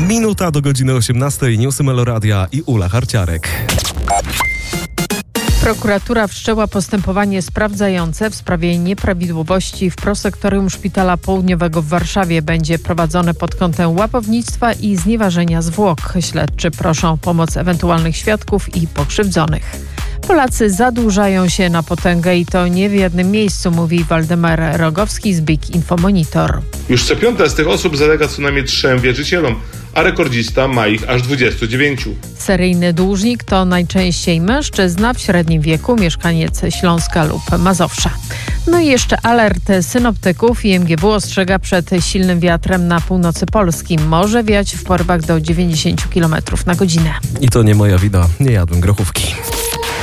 Minuta do godziny 18. Newsy Meloradia i Ula Harciarek. Prokuratura wszczęła postępowanie sprawdzające w sprawie nieprawidłowości w prosektorium Szpitala Południowego w Warszawie. Będzie prowadzone pod kątem łapownictwa i znieważenia zwłok. Śledczy proszą o pomoc ewentualnych świadków i pokrzywdzonych. Polacy zadłużają się na potęgę i to nie w jednym miejscu, mówi Waldemar Rogowski z Big Info Monitor. Już co piąta z tych osób zalega co najmniej 3 wierzycielom, a rekordzista ma ich aż 29. Seryjny dłużnik to najczęściej mężczyzna w średnim wieku, mieszkaniec Śląska lub Mazowsza. No i jeszcze alert synoptyków. IMGW ostrzega przed silnym wiatrem na północy Polski. Może wiać w porywach do 90 km na godzinę. I to nie moja wina, nie jadłem grochówki.